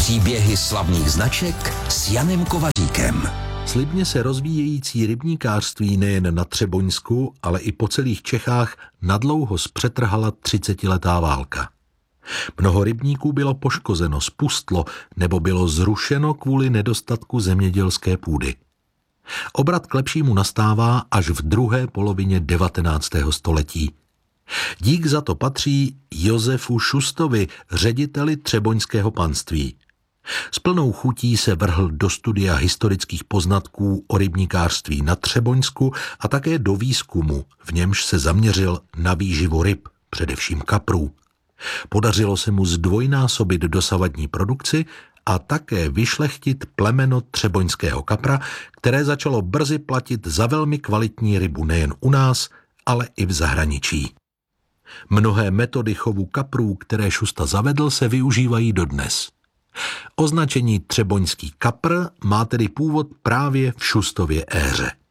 Příběhy slavných značek s Janem Kovaříkem. Slibně se rozvíjející rybníkářství nejen na Třeboňsku, ale i po celých Čechách nadlouho zpřetrhala 30letá válka. Mnoho rybníků bylo poškozeno, spustlo nebo bylo zrušeno kvůli nedostatku zemědělské půdy. Obrat k lepšímu nastává až v druhé polovině 19. století. Dík za to patří Josefu Šustovi, řediteli Třeboňského panství. S plnou chutí se vrhl do studia historických poznatků o rybníkářství na Třeboňsku a také do výzkumu, v němž se zaměřil na výživu ryb, především kaprů. Podařilo se mu zdvojnásobit dosavadní produkci a také vyšlechtit plemeno třeboňského kapra, které začalo brzy platit za velmi kvalitní rybu nejen u nás, ale i v zahraničí. Mnohé metody chovu kaprů, které Šusta zavedl, se využívají dodnes. Označení třeboňský kapr má tedy původ právě v Šustově éře.